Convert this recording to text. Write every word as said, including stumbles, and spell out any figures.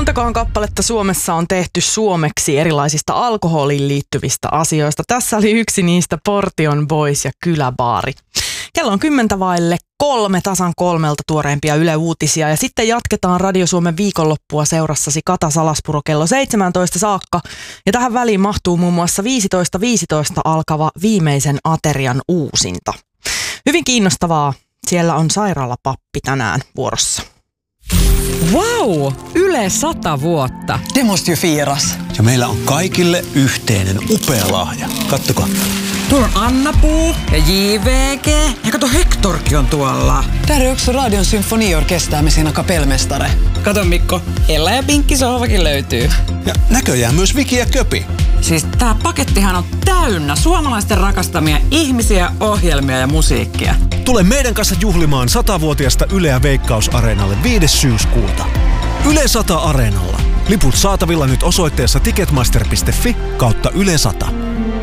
Montakohan kappaletta Suomessa on tehty suomeksi erilaisista alkoholiin liittyvistä asioista. Tässä oli yksi niistä Portion Boys ja Kyläbaari. Kello on kymmentä vaille kolme, tasan kolmelta tuoreimpia Yle Uutisia. Ja sitten jatketaan Radio Suomen viikonloppua seurassasi Kata Salaspuro kello seitsemäntoista saakka. Ja tähän väliin mahtuu muun muassa viisitoista viisitoista alkava Viimeisen aterian uusinta. Hyvin kiinnostavaa. Siellä on sairaalapappi tänään vuorossa. Wow! Yle sata vuotta. Det måste ju firas. Ja meillä on kaikille yhteinen upea lahja. Kattokaa. Tuolla on Anna-Puu ja J V G. Ja kato, Hectorkin on tuolla. Där är också Radion symfoniorkester med sina kapellmästare. Kato Mikko, Ella ja Pinkki sohvakin löytyy. Ja näköjään myös Viki ja Köpi. Siis tää pakettihan on täynnä suomalaisten rakastamia ihmisiä, ohjelmia ja musiikkia. Tule meidän kanssa juhlimaan satavuotiaasta Yleä Veikkaus-areenalle viides syyskuuta. Yle sata Areenalla. Liput saatavilla nyt osoitteessa ticketmaster piste fi kautta Yle sata.